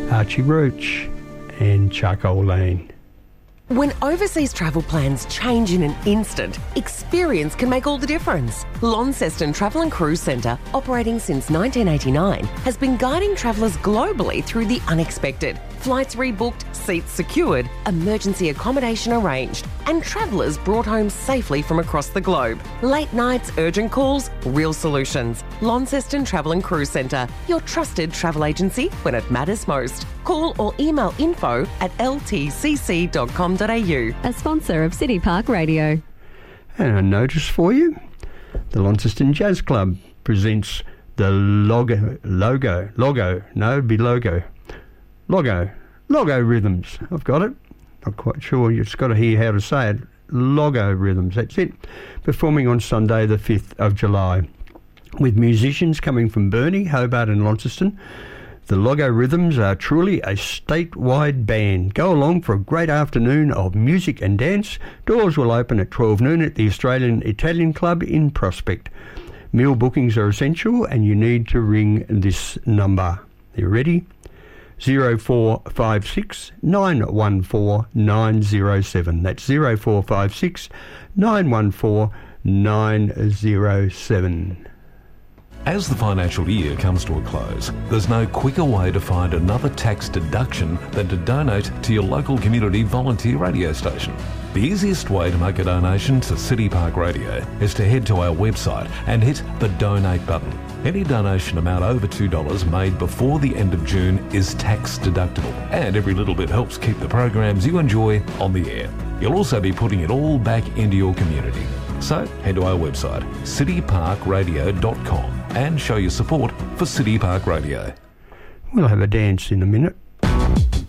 Archie Roach and Charcoal Lane. When overseas travel plans change in an instant, experience can make all the difference. Launceston Travel and Cruise Centre, operating since 1989, has been guiding travellers globally through the unexpected. Flights rebooked, seats secured, emergency accommodation arranged, and travellers brought home safely from across the globe. Late nights, urgent calls, real solutions. Launceston Travel and Cruise Centre, your trusted travel agency when it matters most. Call or email info@ltcc.com.au. A sponsor of City Park Radio. And a notice for you. The Launceston Jazz Club presents the Logo Rhythms. I've got it. Not quite sure. You've just got to hear how to say it. Logo Rhythms. That's it. Performing on Sunday the 5th of July. With musicians coming from Burnie, Hobart and Launceston. The Logo Rhythms are truly a statewide band. Go along for a great afternoon of music and dance. Doors will open at 12 noon at the Australian Italian Club in Prospect. Meal bookings are essential and you need to ring this number. Are you ready? 0456 914 907. That's 0456 914 907. As the financial year comes to a close, there's no quicker way to find another tax deduction than to donate to your local community volunteer radio station. The easiest way to make a donation to City Park Radio is to head to our website and hit the donate button. Any donation amount over $2 made before the end of June is tax deductible, and every little bit helps keep the programs you enjoy on the air. You'll also be putting it all back into your community. So head to our website, cityparkradio.com, and show your support for City Park Radio. We'll have a dance in a minute.